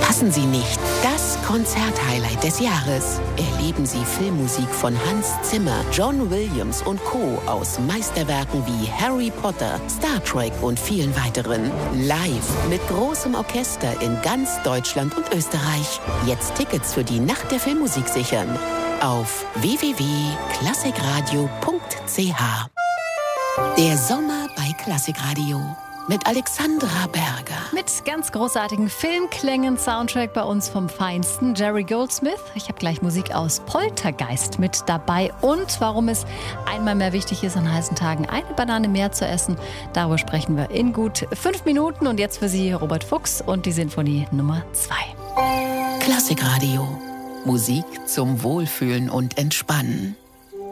Verpassen Sie nicht das Konzerthighlight des Jahres. Erleben Sie Filmmusik von Hans Zimmer, John Williams und Co. aus Meisterwerken wie Harry Potter, Star Trek und vielen weiteren. Live mit großem Orchester in ganz Deutschland und Österreich. Jetzt Tickets für die Nacht der Filmmusik sichern. Auf www.klassikradio.ch. Der Sommer bei Klassikradio. Mit Alexandra Berger. Mit ganz großartigen Filmklängen, Soundtrack bei uns vom Feinsten, Jerry Goldsmith. Ich habe gleich Musik aus Poltergeist mit dabei. Und warum es einmal mehr wichtig ist, an heißen Tagen eine Banane mehr zu essen, darüber sprechen wir in gut 5 Minuten. Und jetzt für Sie Robert Fuchs und die Sinfonie Nummer 2. Klassikradio. Musik zum Wohlfühlen und Entspannen.